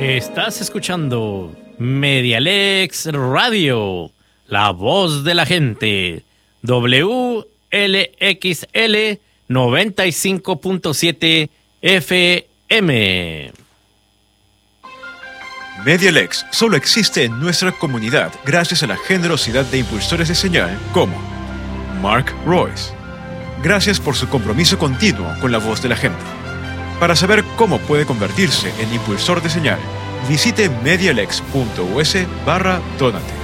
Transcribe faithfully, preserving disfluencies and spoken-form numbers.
Estás escuchando Medialex Radio, la voz de la gente, W L X L noventa y cinco punto siete F M. Medialex solo existe en nuestra comunidad gracias a la generosidad de impulsores de señal como Mark Royce. Gracias por su compromiso continuo con la voz de la gente. Para saber cómo puede convertirse en impulsor de señal, visite medialex punto us barra donate.